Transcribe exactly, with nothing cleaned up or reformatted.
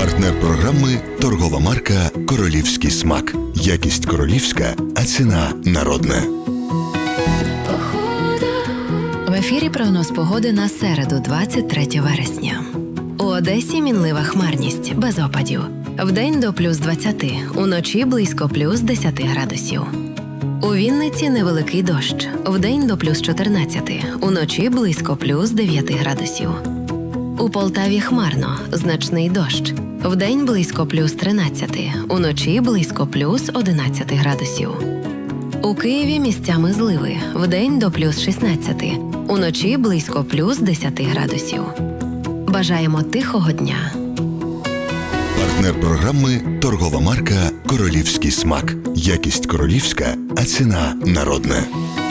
Партнер програми – торгова марка «Королівський смак». Якість королівська, а ціна народна. В ефірі прогноз погоди на середу, двадцять третє вересня. У Одесі мінлива хмарність, без опадів. Вдень до плюс двадцяти, уночі близько плюс десяти градусів. У Вінниці невеликий дощ. Вдень до плюс чотирнадцяти, уночі близько плюс дев'яти градусів. У Полтаві хмарно, значний дощ. Вдень близько плюс тринадцяти, уночі близько плюс одинадцяти градусів. У Києві місцями зливи. Вдень до плюс шістнадцяти, уночі близько плюс десяти градусів. Бажаємо тихого дня. Партнер програми – торгова марка «Королівський смак». Якість королівська, а ціна народна.